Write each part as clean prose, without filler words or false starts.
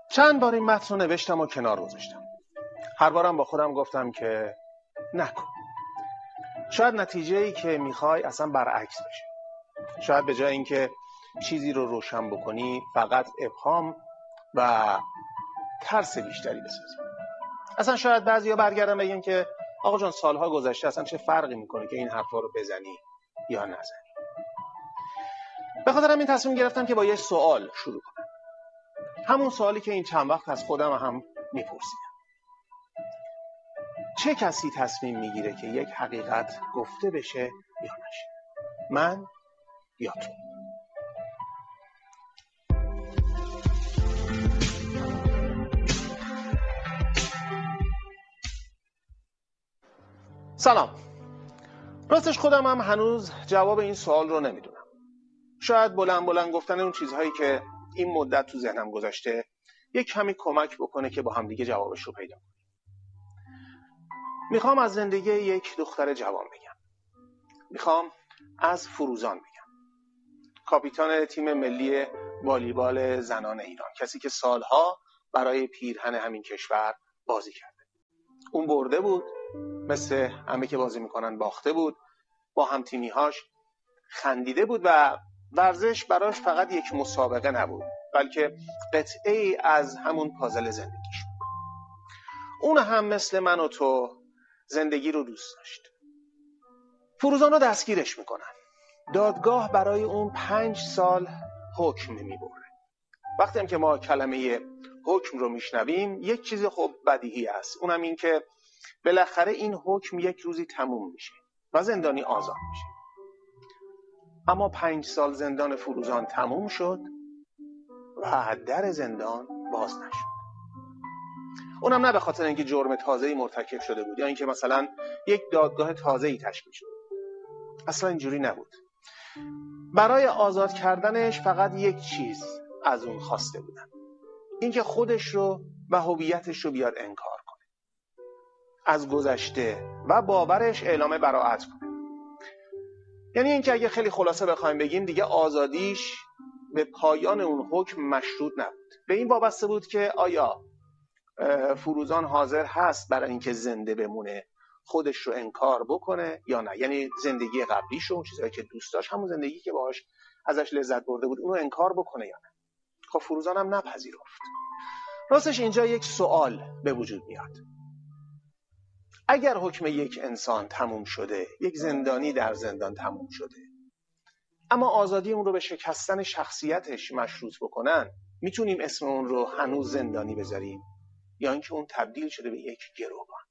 چند بار این متن رو نوشتم و کنار گذاشتم. هر بارم با خودم گفتم که نکن. شاید نتیجه‌ای که میخوای اصلا برعکس بشه. شاید به جای اینکه چیزی رو روشن بکنی فقط ابهام و ترس بیشتری بسازی. اصلا شاید بعضیا برگردن بگن که آقا جان سالها گذشته، اصلا چه فرقی میکنه که این حرفا رو بزنی یا نزنی. به خاطر این تصمیم گرفتم که با یه سوال شروع کنم. همون سوالی که این چند وقت از خودم هم میپرسیدم. چه کسی تصمیم میگیره که یک حقیقت گفته بشه یا نشه؟ من یا تو؟ سلام. راستش خودم هم هنوز جواب این سوال رو نمیدونم. شاید بلند بلند گفتن اون چیزهایی که این مدت تو ذهنم گذاشته یک کمی کمک بکنه که با هم دیگه جوابش رو پیدا کنیم. میخوام از زندگی یک دختر جوان بگم. میخوام از فروزان بگم. کاپیتان تیم ملی والیبال زنان ایران، کسی که سالها برای پیرهن همین کشور بازی کرده. اون برده بود، مثل همه که بازی میکنن باخته بود، با هم تیمیهاش خندیده بود و ورزش براش فقط یک مسابقه نبود، بلکه قطعه‌ای از همون پازل زندگیش. اون هم مثل من و تو زندگی رو دوست داشت. فروزان رو دستگیرش میکنن. دادگاه برای اون 5 سال حکم میبره. وقتی هم که ما کلمه حکم رو میشنویم یک چیز خب بدیهی است. اونم این که بالاخره این حکم یک روزی تموم میشه و زندانی آزاد میشه. اما 5 سال زندان فروزان تموم شد و در زندان باز نشد. اونم نه به خاطر اینکه جرم تازه‌ای مرتکب شده بود یا اینکه مثلا یک دادگاه تازه‌ای تشکیل شد. اصلا اینجوری نبود. برای آزاد کردنش فقط یک چیز از اون خواسته بودن. اینکه خودش رو و هویتش رو بیاد انکار کنه. از گذشته و باورش اعلام براءت کنه. یعنی اینکه اگه خیلی خلاصه بخوایم بگیم دیگه آزادیش به پایان اون حکم مشروط نبود. به این وابسته بود که آیا فروزان حاضر هست برای اینکه زنده بمونه خودش رو انکار بکنه یا نه. یعنی زندگی قبلیش رو، چیزایی که دوست داشت، همون زندگی که باهاش ازش لذت برده بود، اونو انکار بکنه یا نه. خب فروزان هم نپذیرفت. راستش اینجا یک سوال به وجود میاد. اگر حکم یک انسان تموم شده، یک زندانی در زندان تموم شده، اما آزادی اون رو به شکستن شخصیتش مشروط بکنن، میتونیم اسم اون رو هنوز زندانی بذاریم یا اینکه اون تبدیل شده به یک گروگان؟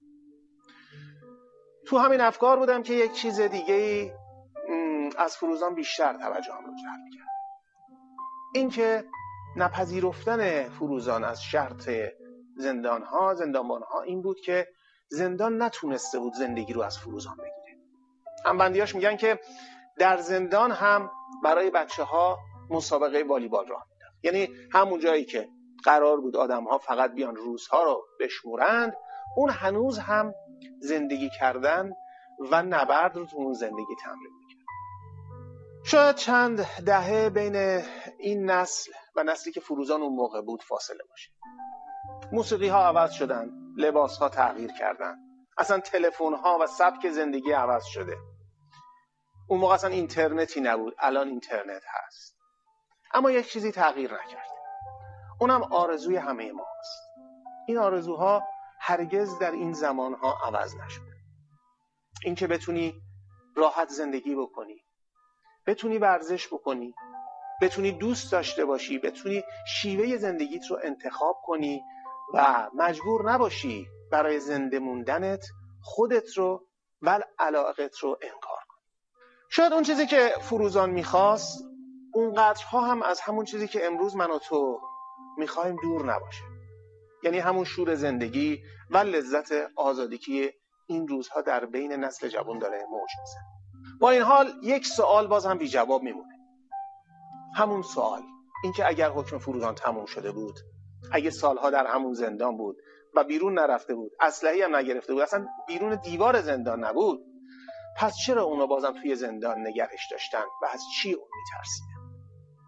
تو همین افکار بودم که یک چیز دیگه‌ای از فروزان بیشتر توجهم رو جلب کرد. این که نپذیرفتن فروزان از شرط زندانبانها این بود که زندان نتونسته بود زندگی رو از فروزان بگیره. همبندیاش میگن که در زندان هم برای بچه‌ها مسابقه والیبال راه میدن. یعنی همون جایی که قرار بود آدم‌ها فقط بیان روزها رو بشمورند، اون هنوز هم زندگی کردن و نبرد رو تو اون زندگی تمرین می‌کرد. شاید چند دهه بین این نسل و نسلی که فروزان اون موقع بود فاصله باشه. موسیقی‌ها عوض شدن، لباس‌ها تغییر کردن، اصلا تلفن‌ها و سبک زندگی عوض شده. اون موقع اصلا اینترنتی نبود، الان اینترنت هست. اما یک چیزی تغییر نکرد. اونم آرزوی همه ماست. این آرزوها هرگز در این زمانها عوض نشده. این که بتونی راحت زندگی بکنی، بتونی ورزش بکنی، بتونی دوست داشته باشی، بتونی شیوه زندگیت رو انتخاب کنی و مجبور نباشی برای زنده موندنت خودت رو و علاقت رو انکار کنی. شاید اون چیزی که فروزان میخواست اونقدرها هم از همون چیزی که امروز من و تو میخوایم دور نباشه. یعنی همون شور زندگی و لذت آزادی که این روزها در بین نسل جوان داره موج میزنه. با این حال یک سوال باز هم بی جواب میمونه. همون سوال، این که اگر حکم فروزان تموم شده بود، اگه سالها در همون زندان بود و بیرون نرفته بود، اسلحه‌ای هم نگرفته بود، اصلا بیرون دیوار زندان نبود، پس چرا اونا بازم توی زندان نگرش داشتن و از چی اون میترسیدن؟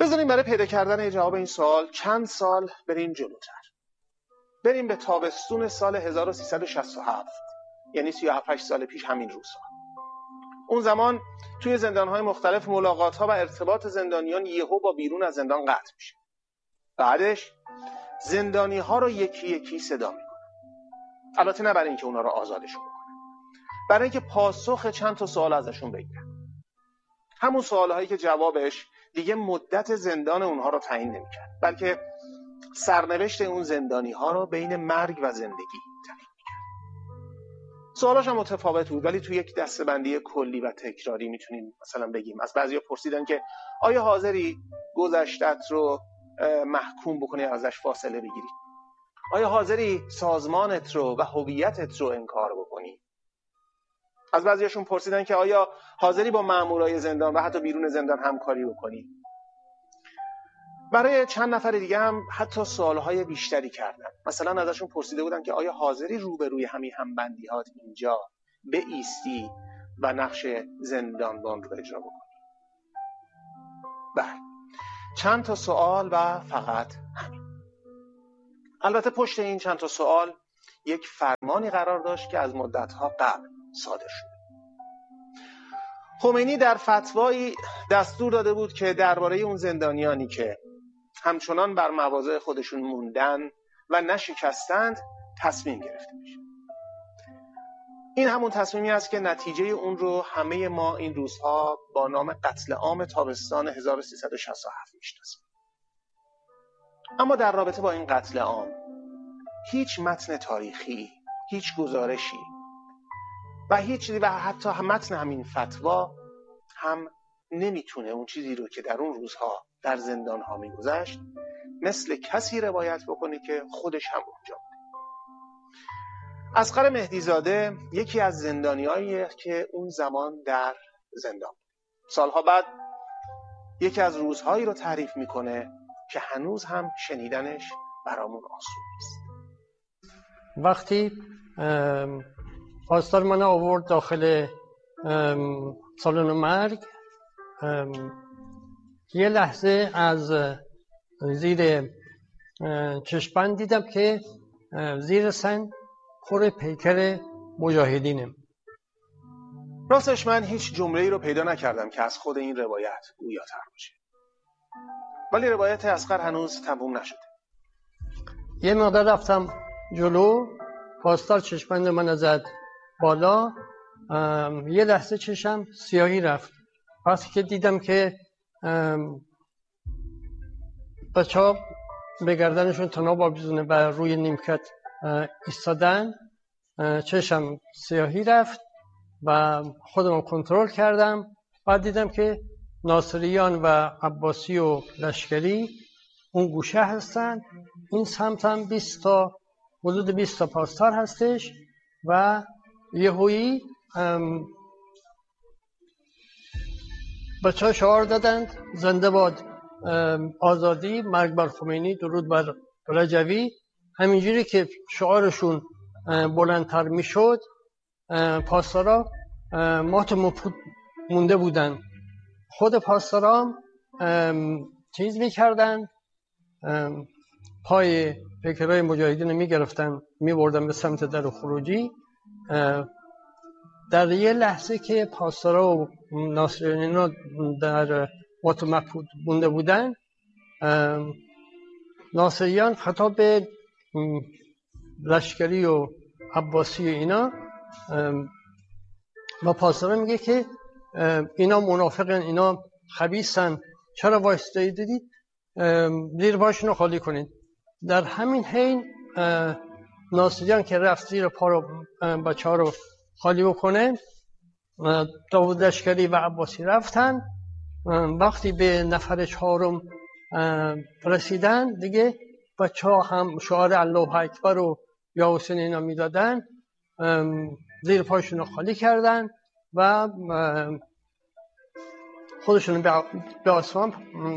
بذاریم برای پیدا کردن جواب این سوال چند سال بریم جلوتر. بریم به تابستون سال 1367، یعنی 37 سال پیش همین روزها. اون زمان توی زندان‌های مختلف ملاقات‌ها و ارتباط زندانیان یهو با بیرون از زندان قطع میشه. بعدش زندانی‌ها رو یکی یکی صدا میکنن. البته نه برای اینکه اونا رو آزادشون بکنن، برای اینکه پاسخ چند تا سوال ازشون بگیرن. همون سوالهایی که جوابش دیگه مدت زندان اونها رو تعیین نمی‌کرد، بلکه سرنوشت اون زندانی‌ها رو بین مرگ و زندگی تعیین می‌کرد. سوالاش هم متفاوت بود، ولی توی یک دسته‌بندی کلی و تکراری میتونیم مثلا بگیم از بعضیا پرسیدن که آیا حاضری گذشتت رو محکوم بکنی، ازش فاصله بگیری؟ آیا حاضری سازمانت رو و هویتت رو انکار بکنی؟ از بعضیاشون پرسیدن که آیا حاضری با مامورای زندان و حتی بیرون زندان همکاری بکنی؟ برای چند نفر دیگه هم حتی سوالهای بیشتری کردن. مثلا ازشون پرسیده بودن که آیا حاضری روبروی همین همبندی‌هات اینجا بایستی و نقش زندانبان رو اجرا بکنی؟ بله، چند تا سوال و فقط همین. البته پشت این چند تا سوال یک فرمانی قرار داشت که از مدت‌ها قبل صادر شد. خمینی در فتوایی دستور داده بود که درباره اون زندانیانی که همچنان بر مواضع خودشون موندن و نشکستند تصمیم گرفته بشه. این همون تصمیمی است که نتیجه اون رو همه ما این روزها با نام قتل عام تابستان 1367 میشناسیم. اما در رابطه با این قتل عام هیچ متن تاریخی، هیچ گزارشی و هیچ چیزی و حتی متن همین فتوا هم نمیتونه اون چیزی رو که در اون روزها در زندان‌ها میگذشت مثل کسی روایت بکنه که خودش هم اونجا بود. اصغر مهدیزاده یکی از زندانیاییه که اون زمان در زندان بود. سالها بعد یکی از روزهایی رو تعریف میکنه که هنوز هم شنیدنش برامون آسون نیست. وقتی پاسدار من آورد داخل سالن مرگ، یه لحظه از زیر چشم‌بند دیدم که زیر سن پر پیکر مجاهدینه. راستش من هیچ جمله‌ای رو پیدا نکردم که از خود این روایت گویاتر باشه، ولی روایت اصغر هنوز تموم نشده. یه مقدار رفتم جلو، پاسدار چشم‌بند من زد بالا، یه لحظه چشم سیاهی رفت. وقتی که دیدم که بچه‌ها به گردنشون طناب آویزونه و روی نیمکت ایستادن، چشم سیاهی رفت و خودم کنترل کردم. بعد دیدم که ناصریان و عباسی و لشکری اون گوشه هستن، این سمت هم حدود 20 تا پاسدار هستش و یهویی بچه‌ها شعار دادند زنده باد آزادی، مرگ بر خمینی، درود بر رجوی. همینجوری که شعارشون بلندتر میشد پاسدارا مات مفقود مونده بودن. خود پاسدارا چیز میکردن، پای پیکرهای مجاهدین میگرفتن میبردن به سمت در خروجی. در یه لحظه که پاسدارا و ناصریان در مات مفقود مونده بودن، ناصریان خطاب به لشکری و عباسی و اینا با پاسدارا میگه که اینا منافقن، اینا خبیثن، چرا وایستایی دیدید؟ زیر پاشون رو خالی کنید. در همین حین ناصریان که رفت زیر پا رو بچه‌ها رو خالی بکنه، داوود لشکری و عباسی رفتن. وقتی به نفر 4 رسیدن دیگه بچه‌ها هم شعار الله اکبر و یا حسین اینا میدادن، زیر پاشون رو خالی کردن و خودشون به آسمان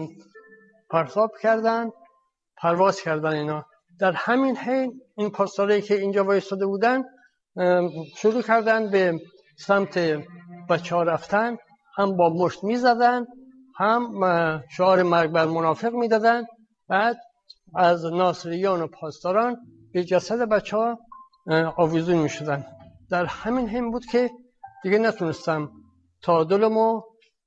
پرواز کردن اینا. در همین حین این پاسدارایی که اینجا وایساده بودن شروع کردن به سمت بچه‌ها رفتن، هم با مشت میزدن، هم شعار مرگ بر منافق میدادن، بعد از ناصریان و پاسداران به جسد بچه ها آویزون میشدن. در همین هم بود که دیگه نتونستم تعادلمو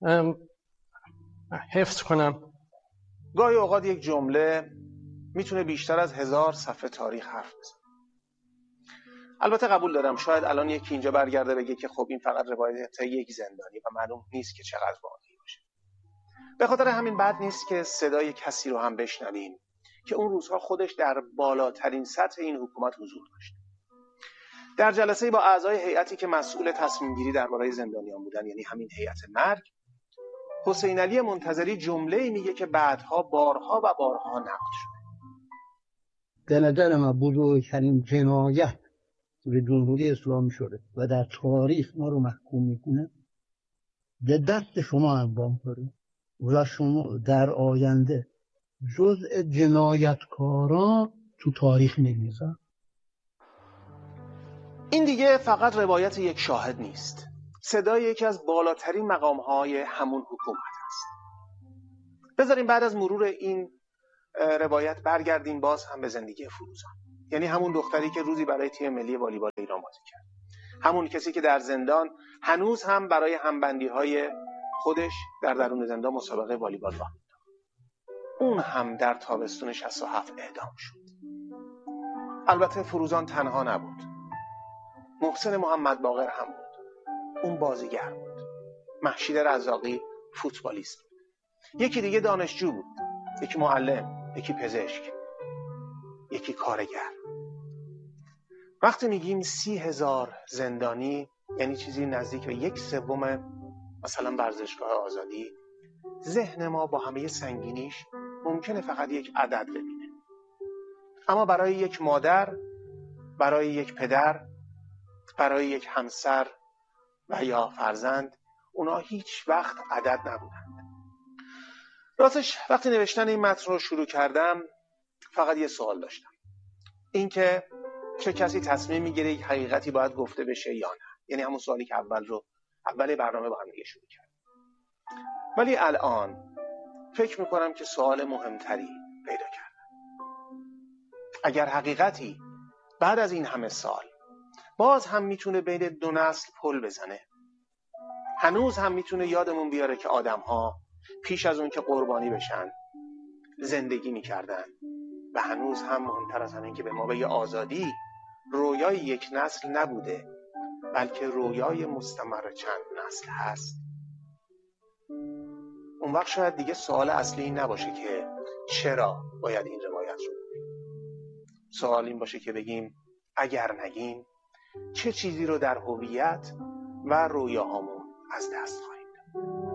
حفظ کنم. گاهی اوقات یک جمله میتونه بیشتر از 1000 صفحه تاریخ حرف بزنه. البته قبول دارم شاید الان یکی اینجا برگرده بگه که خب این فقط روایت یک زندانی و معلوم نیست که چقدر واقعی باشه. به خاطر همین بد نیست که صدای کسی رو هم بشنویم که اون روزها خودش در بالاترین سطح این حکومت حضور داشت. در جلسه با اعضای هیئتی که مسئول تصمیم گیری درباره زندانیان بودن، یعنی همین هیئت مرگ، حسین علی منتظری جمله‌ای میگه که بعدها بارها و بارها نقل شده. به نظر من بزرگترین جنایت به جمهوری اسلامی شده و در تاریخ ما رو محکوم میکنه، به دست شما انجام شده و شما در آینده جزء جنایتکاران تو تاریخ می‌نویسن. این دیگه فقط روایت یک شاهد نیست، صدای یکی از بالاترین مقام‌های همون حکومت است. بذاریم بعد از مرور این روایت برگردیم باز هم به زندگی فروزان، یعنی همون دختری که روزی برای تیم ملی والیبال ایران بازی کرد، همون کسی که در زندان هنوز هم برای همبندی‌های خودش در درون زندان مسابقه والیبال راه می‌انداخت. اون هم در تابستون 67 اعدام شد. البته فروزان تنها نبود، محسن محمد باقر هم بود. اون بازیگر بود. مهشید رزاقی فوتبالیست بود. یکی دیگه دانشجو بود، یکی معلم، یکی پزشک، یکی کارگر. وقتی میگیم 30,000 زندانی یعنی چیزی نزدیک به 1/3 مثلا ورزشگاه آزادی، ذهن ما با همه سنگینیش ممکنه فقط یک عدد ببینه، اما برای یک مادر، برای یک پدر، برای یک همسر و یا فرزند، اونا هیچ وقت عدد نبودند. راستش وقتی نوشتن این متن رو شروع کردم فقط یه سوال داشتم، این که چه کسی تصمیم میگیره یک حقیقتی باید گفته بشه یا نه، یعنی همون سوالی که اول برنامه با هم دیگه شروع کردم. ولی الان فکر میکنم که سوال مهمتری پیدا کردم. اگر حقیقتی بعد از این همه سال باز هم میتونه بین دو نسل پل بزنه، هنوز هم میتونه یادمون بیاره که آدم‌ها پیش از اون که قربانی بشن زندگی میکردن و هنوز هم مهمتر از همین که به ما بگه آزادی رویای یک نسل نبوده بلکه رویای مستمر چند نسل هست، اون وقت شاید دیگه سوال اصلی این نباشه که چرا باید این روایت رو بگیم. سوال این باشه که بگیم اگر نگیم چه چیزی رو در هویت و رویاهامون از دست خواهیم.